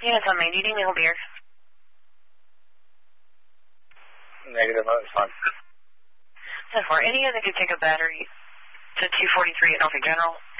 Units on main, do you need me to hold here? Negative, that's fine. 10-4, any unit could take a battery to 243 at Norfolk General.